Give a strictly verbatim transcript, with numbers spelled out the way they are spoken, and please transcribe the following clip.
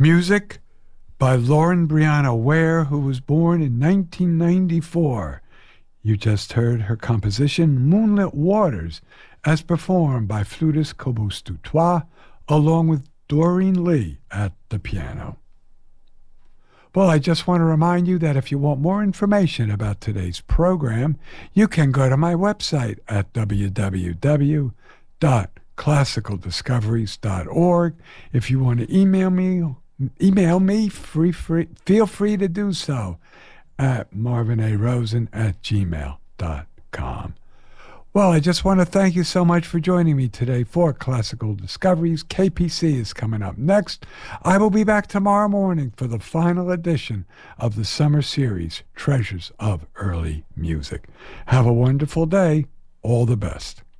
Music by Lauren Brianna Ware, who was born in nineteen ninety-four. You just heard her composition, Moonlit Waters, as performed by flutist Cobus Dutoit, along with Doreen Lee at the piano. Well, I just want to remind you that if you want more information about today's program, you can go to my website at w w w dot classical discoveries dot org. If you want to email me, email me, free, free, feel free to do so at marvin a rosen at gmail dot com. Well, I just want to thank you so much for joining me today for Classical Discoveries. K P C is coming up next. I will be back tomorrow morning for the final edition of the summer series, Treasures of Early Music. Have a wonderful day. All the best.